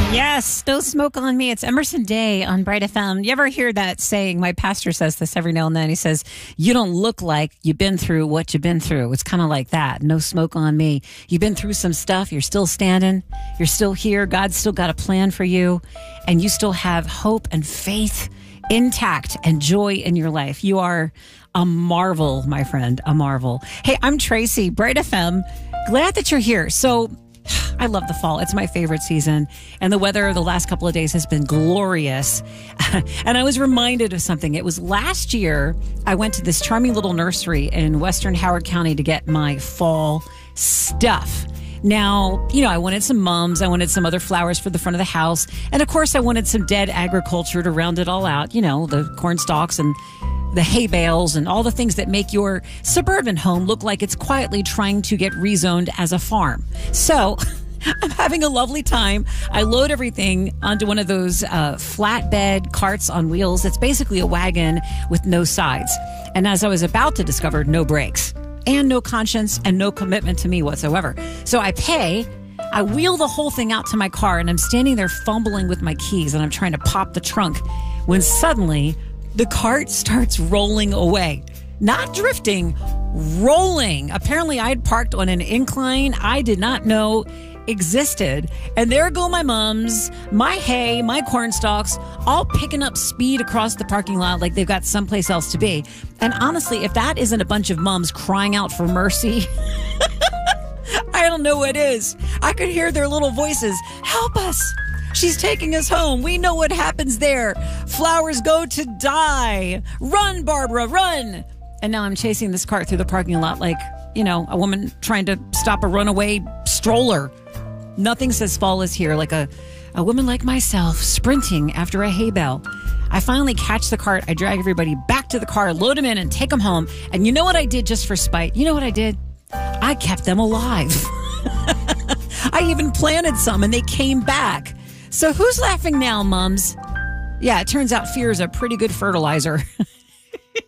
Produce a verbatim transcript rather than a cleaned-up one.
Yes, no smoke on me. It's Emerson Day on Bright F M. You ever hear that saying? My pastor says this every now and then. He says, you don't look like you've been through what you've been through. It's kind of like that. No smoke on me. You've been through some stuff. You're still standing. You're still here. God's still got a plan for you. And you still have hope and faith intact and joy in your life. You are a marvel, my friend, a marvel. Hey, I'm Tracy, Bright F M. Glad that you're here. So I love the fall. It's my favorite season. And the weather the last couple of days has been glorious. And I was reminded of something. It was last year, I went to this charming little nursery in Western Howard County to get my fall stuff. Now, you know, I wanted some mums. I wanted some other flowers for the front of the house. And of course, I wanted some dead agriculture to round it all out. You know, the corn stalks and the hay bales and all the things that make your suburban home look like it's quietly trying to get rezoned as a farm. So I'm having a lovely time. I load everything onto one of those uh, flatbed carts on wheels. It's basically a wagon with no sides. And as I was about to discover, no brakes and no conscience and no commitment to me whatsoever. So I pay. I wheel the whole thing out to my car and I'm standing there fumbling with my keys and I'm trying to pop the trunk when suddenly the cart starts rolling away. Not drifting, rolling. Apparently, I had parked on an incline I did not know existed. And there go my mums, my hay, my corn stalks, all picking up speed across the parking lot like they've got someplace else to be. And honestly, if that isn't a bunch of mums crying out for mercy, I don't know what is. I could hear their little voices. Help us. She's taking us home. We know what happens there. Flowers go to die. Run, Barbara, run. And now I'm chasing this cart through the parking lot like, you know, a woman trying to stop a runaway stroller. Nothing says fall is here like a, a woman like myself sprinting after a hay bale. I finally catch the cart. I drag everybody back to the car, load them in and take them home. And you know what I did just for spite? You know what I did? I kept them alive. I even planted some and they came back. So who's laughing now, mums? Yeah, it turns out fear is a pretty good fertilizer.